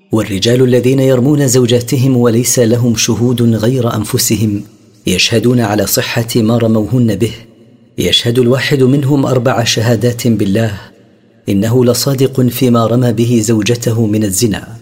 والرجال الذين يرمون زوجاتهم وليس لهم شهود غير أنفسهم يشهدون على صحة ما رموهن به. يشهد الواحد منهم 4 شهادات بالله إنه لصادق فيما رمى به زوجته من الزنا.